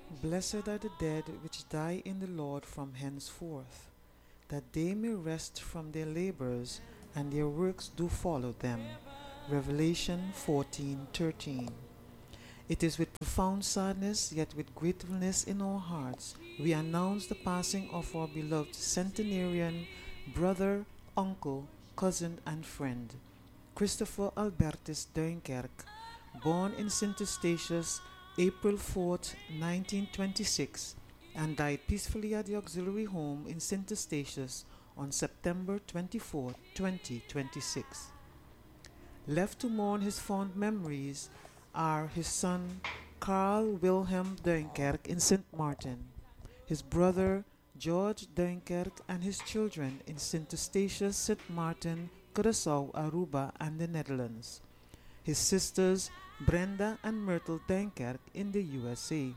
Blessed are the dead which die in the Lord from henceforth, that they may rest from their labors, and their works do follow them. Revelation 14:13. It is with profound sadness, yet with gratefulness in our hearts, we announce the passing of our beloved centenarian, brother, uncle, cousin, and friend, Christopher Albertus Duinkerk, born in Sint Eustatius, April 4th, 1926, and died peacefully at the auxiliary home in Sint Eustatius on September 24, 2026. Left to mourn his fond memories are his son Carl Wilhelm Duinkerk in St. Martin, his brother George Duinkerk and his children in St. Eustatius, St. Martin, Curaçao, Aruba, and the Netherlands, his sisters Brenda and Myrtle Duinkerk in the USA,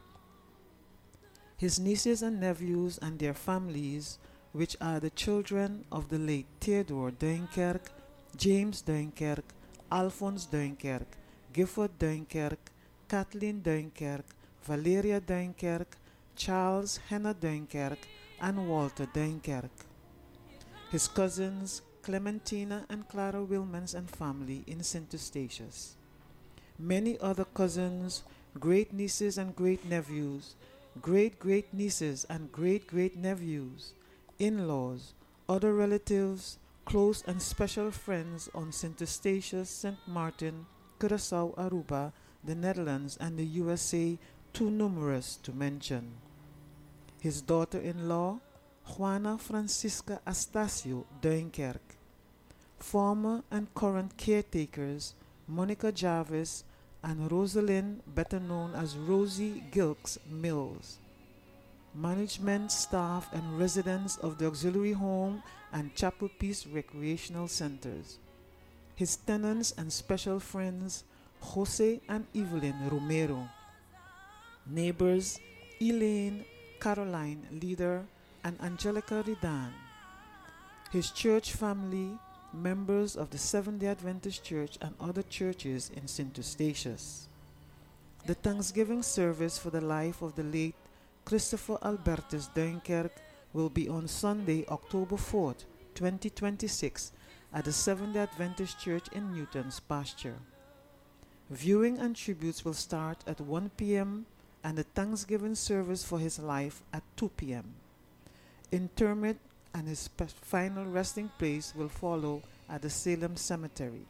his nieces and nephews and their families, which are the children of the late Theodore Duinkerk, James Duinkerk, Alphonse Duinkerk, Gifford Duinkerk, Kathleen Duinkerk, Valeria Duinkerk, Charles Henna Duinkerk, and Walter Duinkerk. His cousins Clementina and Clara Wilmans and family in St. Eustatius. Many other cousins, great nieces and great nephews, great great nieces and great great nephews, in laws, other relatives, close and special friends on St. Eustatius, St. Martin, Curaçao, Aruba, the Netherlands, and the USA, too numerous to mention. His daughter in law, Juana Francisca Astacio Duinkerk. Former and current caretakers, Monica Jarvis and Rosalind, better known as Rosie Gilks Mills. Management, staff, and residents of the auxiliary home and Chapel Peace recreational centers. His tenants and special friends, Jose and Evelyn Romero. Neighbors, Elaine, Caroline Leader, and Angelica Ridan. His church family, members of the Seventh-day Adventist Church and other churches in St. Eustatius. The Thanksgiving service for the life of the late Christopher Albertus Duinkerk will be on Sunday, October 4th, 2026 at the Seventh-day Adventist Church in Newton's Pasture. Viewing and tributes will start at 1 p.m. and the Thanksgiving service for his life at 2 p.m. Interment and his final resting place will follow at the Salem Cemetery.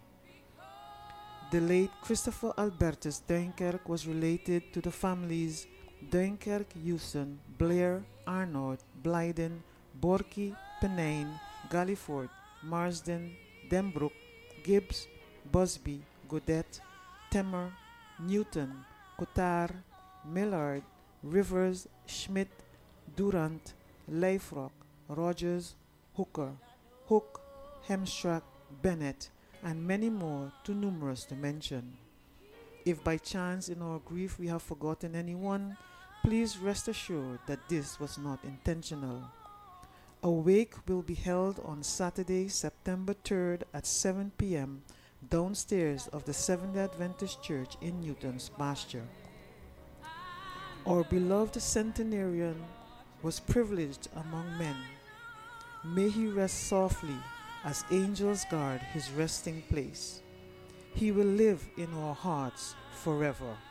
The late Christopher Albertus Duinkerk was related to the families Duinkerk, Houston, Blair, Arnold, Blyden, Borky, Penine, Galliford, Marsden, Denbrook, Gibbs, Busby, Godet, Temmer, Newton, Cotard, Millard, Rivers, Schmidt, Durant, Leifrock, Rogers, Hooker, Hook, Hemstrack, Bennett, and many more too numerous to mention. If by chance in our grief we have forgotten anyone, please rest assured that this was not intentional. A wake will be held on Saturday, September 3rd at 7 p.m. downstairs of the Seventh-day Adventist Church in Newton's Pasture. Our beloved centenarian was privileged among men. May he rest softly as angels guard his resting place. He will live in our hearts forever.